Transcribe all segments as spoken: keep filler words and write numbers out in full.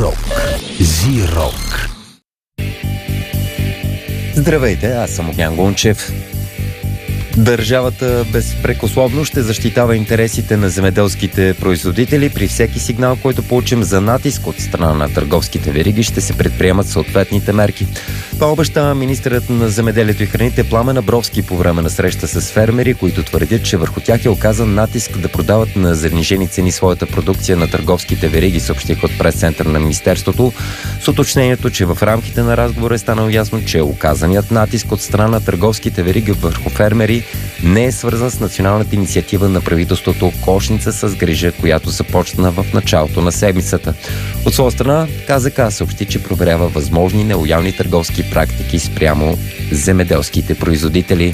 Рок. Зи-рок. Здравейте, аз съм Огнян Гунчев. Държавата безпрекословно ще защитава интересите на земеделските производители. При всеки сигнал, който получим за натиск от страна на търговските вериги, ще се предприемат съответните мерки. Това обеща министърът на земеделието и храните Пламен Абровски по време на среща с фермери, които твърдят, че върху тях е оказан натиск да продават на занижени цени своята продукция на търговските вериги, съобщиха от прес-център на министерството, с уточнението, че в рамките на разговора е станало ясно, че оказаният натиск от страна на търговските вериги върху фермери не е свързан с националната инициатива на правителството Кошница с грижа, която започна в началото на седмицата. От своя страна, КЗК съобщи, че проверява възможни нелоялни търговски практики спрямо земеделските производители.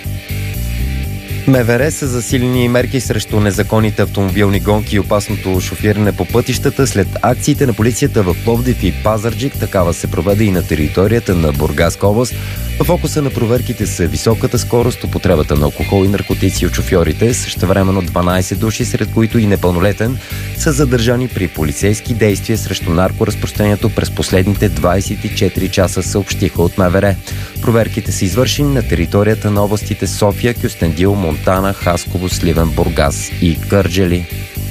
МВР са засилени мерки срещу незаконните автомобилни гонки и опасното шофиране по пътищата след акциите на полицията в Пловдив и Пазарджик. Такава се проведе и на територията на Бургаска област. В фокуса на проверките са високата скорост, употребата на алкохол и наркотици от шофьорите. Същевременно дванайсет души, сред които и непълнолетен, са задържани при полицейски действия срещу наркоразпространението през последните двайсет и четири часа, съобщиха от МВР. Проверките са извършени на територията на областите София, Кюстендил, Монтана, Хасково, Сливен, Бургас и Кърджали.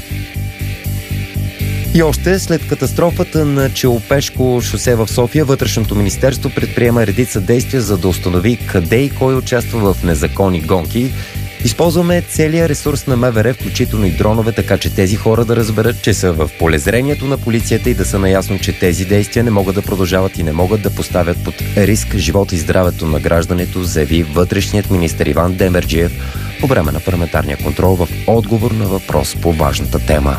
И още след катастрофата на Челопешко шосе в София, Вътрешното министерство предприема редица действия, за да установи къде и кой участва в незаконни гонки. Използваме целия ресурс на МВР, включително и дронове, така че тези хора да разберат, че са в полезрението на полицията и да са наясно, че тези действия не могат да продължават и не могат да поставят под риск живота и здравето на гражданите, заяви вътрешният министър Иван Демерджиев по време на парламентарния контрол в отговор на въпрос по важната тема.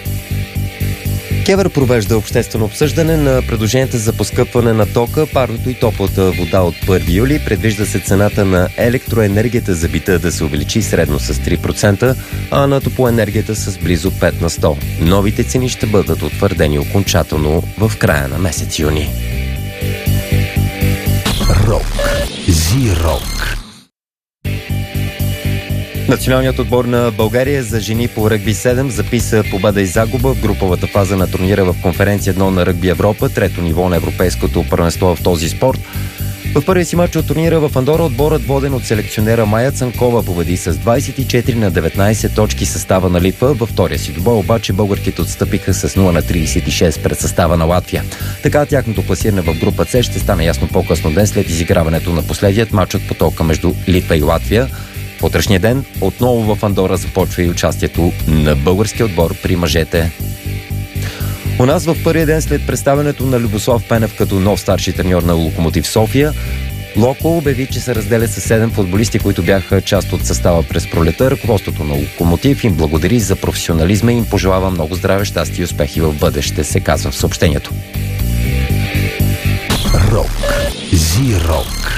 КЕВР провежда обществено обсъждане на предложенията за поскъпване на тока, парното и топлата вода от първи юли. Предвижда се цената на електроенергията за бита да се увеличи средно с три процента, а на топлоенергията с близо пет на сто. Новите цени ще бъдат утвърдени окончателно в края на месец юни. Рок. Зи-рок. Националният отбор на България за жени по ръгби седем записа победа и загуба в груповата фаза на турнира в конференция едно на Ръгби Европа, трето ниво на европейското първенство в този спорт. В първия си мач от турнира в Андора отборът, воден от селекционера Майя Цанкова, победи с двайсет и четири на деветнайсет точки състава на Литва. Във втория си двубой обаче българките отстъпиха с нула на трийсет и шест пред състава на Латвия. Така тяхното класиране в група С ще стане ясно по-късно ден след изиграването на последният мач от потока между Литва и Латвия. В утрешния ден отново в Андора започва и участието на българския отбор при мъжете. У нас в първия ден след представянето на Любослав Пенев като нов старши треньор на Локомотив София, Локо обяви, че се разделя с седем футболисти, които бяха част от състава през пролета. Ръководството на Локомотив им благодари за професионализма и им пожелава много здраве, щастие и успехи в бъдеще, се казва в съобщението. Рок. Зи-рок.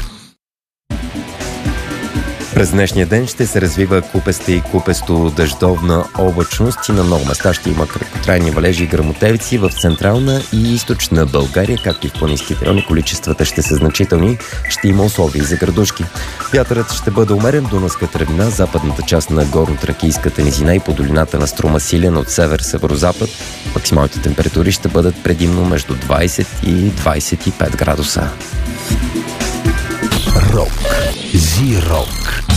През днешния ден ще се развива купеста и купесто-дъждовна облачност и на много места ще има краткотрайни валежи и гръмотевици в централна и източна България, както и в планинските райони. Количествата ще са значителни, ще има условия за градушки. Вятърът ще бъде умерен до Дунавската равнина, западната част на горно-тракийската низина и по долината на Струма силен от север-северозапад. Максималните температури ще бъдат предимно между двайсет и двайсет и пет градуса. Рок. Зи-рок.